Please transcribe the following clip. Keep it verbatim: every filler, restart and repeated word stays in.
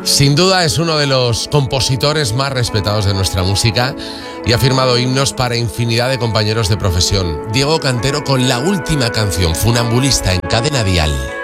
Sin duda es uno de los compositores más respetados de nuestra música y ha firmado himnos para infinidad de compañeros de profesión. Diego Cantero con la última canción, Funambulista, en Cadena Dial.